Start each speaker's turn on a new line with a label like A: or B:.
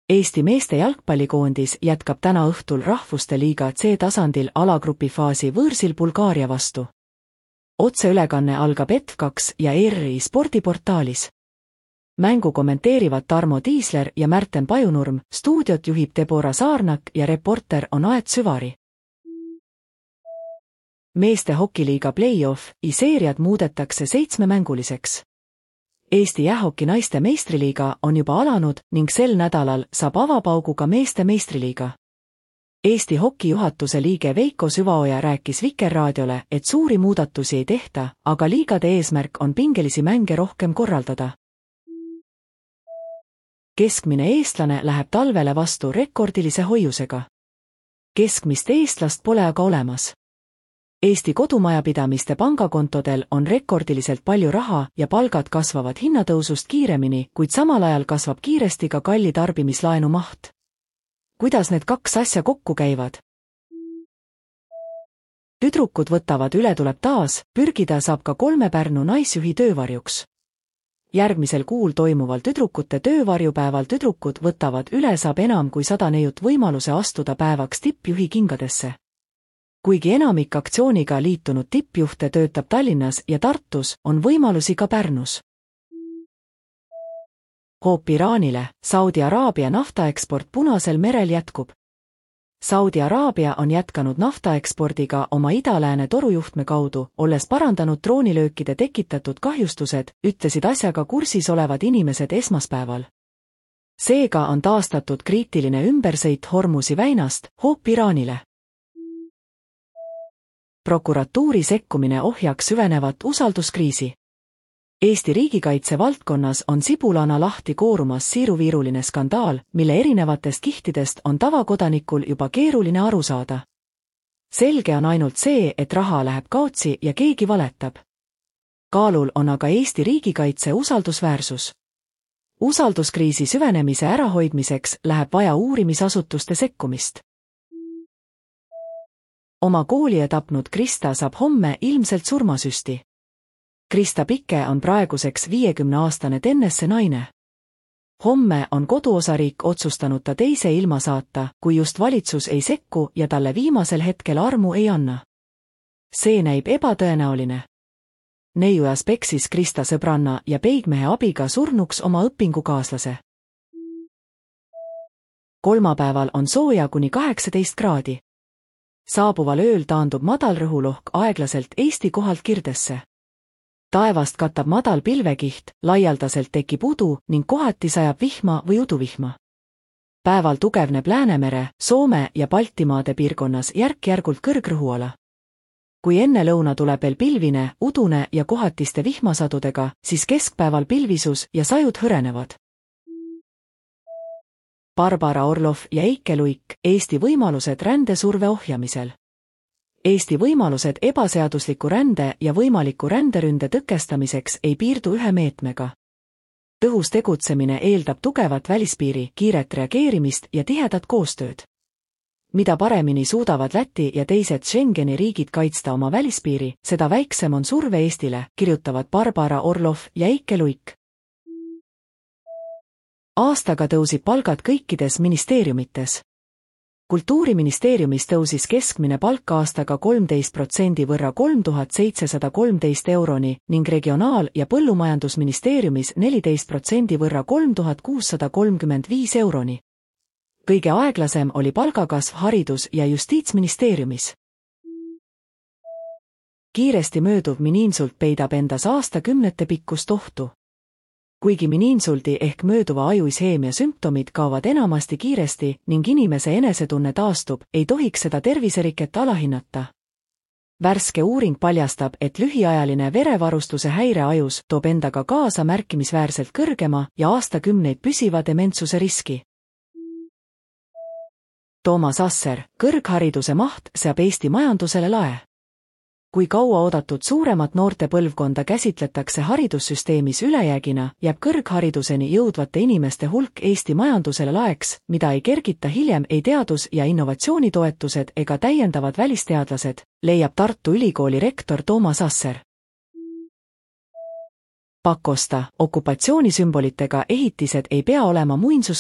A: Eesti meeste jalgpallikoondis jätkab täna õhtul Rahvuste liiga C-tasandil alagrupifaasi võõrsil Bulgaaria vastu. Otseülekanne algab ETV2 ja ERR-i spordiportaalis. Mängu kommenteerivad Tarmo Tiisler ja Märten Pajunurm, stuudiot juhib Debora Saarnak ja reporter on Aet Süvari. Meeste hokiliiga play-off-i seeriad muudetakse 7-mänguliseks. Eesti jäähoki naiste meistriliiga on juba alanud ning sel nädalal saab avapauguga meeste meistriliiga. Eesti hoki juhatuse liige Veiko Süvaoja rääkis Vikerraadiole, et suuri muudatusi ei tehta, aga liigade eesmärk on pingelisi mänge rohkem korraldada. Keskmine eestlane läheb talvele vastu rekordilise hoiusega. Keskmist eestlast pole aga olemas. Eesti kodumajapidamiste pangakontodel on rekordiliselt palju raha ja palgad kasvavad hinnatõusust kiiremini, kuid samal ajal kasvab kiiresti ka kalli tarbimislaenu maht. Kuidas need kaks asja kokku käivad? Tüdrukud võtavad üle tuleb taas, pürgida saab ka 3 Pärnu naisjuhi töövarjuks. Järgmisel kuul toimuval tüdrukute töövarjupäeval tüdrukud võtavad üle saab enam kui 100 neiut võimaluse astuda päevaks tippjuhi kingadesse. Kuigi enamik aktsiooniga liitunud tippjuhte töötab Tallinnas ja Tartus, on võimalusi ka Pärnus. Hoop Iraanile, Saudi Araabia naftaeksport Punasel merel jätkub. Saudi Araabia on jätkanud naftaekspordiga oma ida-lääne torujuhtme kaudu, olles parandanud droonilöökide tekitatud kahjustused, ütlesid asjaga kursis olevad inimesed esmaspäeval. Seega on taastatud kriitiline ümbersõit Hormuzi väinast Hoop Iraanile. Prokuratuuri sekkumine ohjaks süvenevat usalduskriisi. Eesti riigikaitse valdkonnas on sibulana lahti koorumas siiruviiruline skandaal, mille erinevatest kihtidest on tavakodanikul juba keeruline aru saada. Selge on ainult see, et raha läheb kaotsi ja keegi valetab. Kaalul on aga Eesti riigikaitse usaldusväärsus. Usalduskriisi süvenemise ärahoidmiseks läheb vaja uurimisasutuste sekkumist. Oma koolija tapnud Krista saab homme ilmselt surmasüsti. Krista Pike on praeguseks 50-aastane tennesse naine. Homme on koduosariik otsustanud ta teise ilma saata, kui just valitsus ei sekku ja talle viimasel hetkel armu ei anna. See näib ebatõenäoline. Neiujas peksis Krista sõbranna ja peigmehe abiga surnuks oma õpingukaaslase. Kolmapäeval on sooja kuni 18 kraadi. Saabuval ööl taandub madalrõhulohk aeglaselt Eesti kohalt Kirdesse. Taevast katab madal pilvekiht, laialdaselt tekib udu ning kohati sajab vihma või uduvihma. Päeval tugevneb Läänemere, Soome ja Baltimaade piirkonnas järk-järgult kõrgrõhuala. Kui enne lõuna tuleb veel pilvine, udune ja kohatiste vihmasadudega, siis keskpäeval pilvisus ja sajud hõrenevad. Barbara Orlov ja Eike Luik, Eesti võimalused rändesurve ohjamisel. Eesti võimalused ebaseadusliku rände ja võimaliku ränderünde tõkestamiseks ei piirdu ühe meetmega. Tõhus tegutsemine eeldab tugevat välispiiri, kiiret reageerimist ja tihedat koostööd. Mida paremini suudavad Läti ja teised Schengeni riigid kaitsta oma välispiiri, seda väiksem on surve Eestile, kirjutavad Barbara Orlov ja Eike Luik. Aastaga tõusib palgad kõikides ministeeriumites. Kultuuriministeeriumis tõusis keskmine palk aastaga 13% võrra 3713 euroni ning Regionaal- ja Põllumajandusministeeriumis 14% võrra 3635 euroni. Kõige aeglasem oli palgakasv Haridus- ja Justiitsministeeriumis. Kiiresti mööduv miniinsult peidab endas aastakümnete pikkust ohtu. Kuigi miniinsuldi ehk mööduva ajuisheemia sümptomid kaovad enamasti kiiresti ning inimese enesetunne taastub, ei tohiks seda terviseriket alahinnata. Värske uuring paljastab, et lühiajaline verevarustuse häire ajus toob endaga kaasa märkimisväärselt kõrgema ja aastakümneid püsiva dementsuse riski. Toomas Asser, kõrghariduse maht seab Eesti majandusele lae. Kui kaua oodatud suuremat noorte põlvkonda käsitletakse haridussüsteemis ülejäägina, jääb kõrghariduseni jõudvate inimeste hulk Eesti majandusele laeks, mida ei kergita hiljem ei teadus- ja innovatsioonitoetused ega täiendavad välisteadlased, leiab Tartu Ülikooli rektor Toomas Asser. Pakosta, okupatsioonisümbolitega ehitised ei pea olema muinsuskaitse